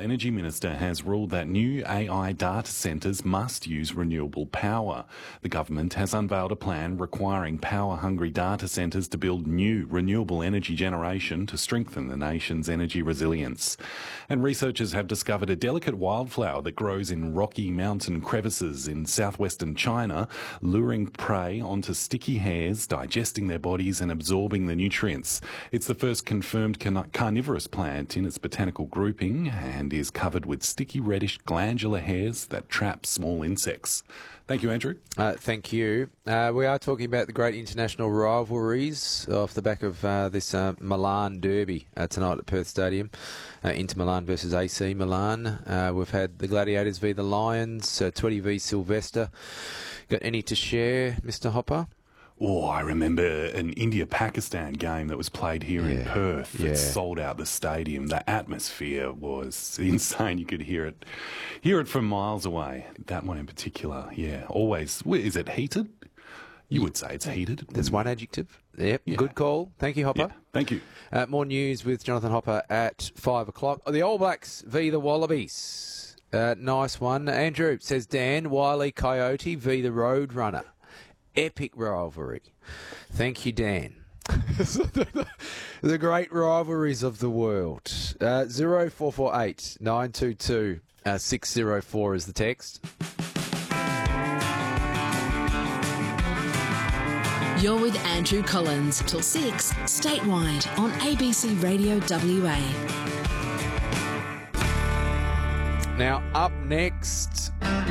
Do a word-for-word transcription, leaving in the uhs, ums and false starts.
Energy Minister has ruled that new A I data centres must use renewable power. The government has unveiled a plan requiring power-hungry data centres to build new renewable energy generation to strengthen the nation's energy resilience. And researchers have discovered a delicate wildflower that grows in rocky mountain crevices in southwestern China, luring prey onto sticky hairs, digesting their bodies and absorbing the nutrients. It's the first confirmed carnivorous plant in its botanical grouping and is covered with sticky reddish glandular hairs that trap small insects. Thank you, Andrew. Uh, thank you. Uh, we are talking about the great international rivalries off the back of uh, this uh, Milan derby uh, tonight at Perth Stadium. Uh, Inter Milan versus A C Milan. Uh, we've had the Gladiators v the Lions, uh, twenty v Sylvester. Got any to share, Mister Hopper? Oh, I remember an India-Pakistan game that was played here yeah, in Perth that yeah. sold out the stadium. The atmosphere was insane. You could hear it, hear it from miles away. That one in particular, yeah. Always, is it heated? You would say it's heated. There's one adjective. Yep, yeah. Good call. Thank you, Hopper. Yeah, thank you. Uh, more news with Jonathan Hopper at five o'clock. Oh, the All Blacks v the Wallabies. Uh, nice one. Andrew, says Dan, Wile E. Coyote v the Roadrunner. Epic rivalry. Thank you, Dan. The great rivalries of the world. Uh, zero four four eight nine two two six zero four is the text. You're with Andrew Collins till six, statewide on A B C Radio W A. Now, up next,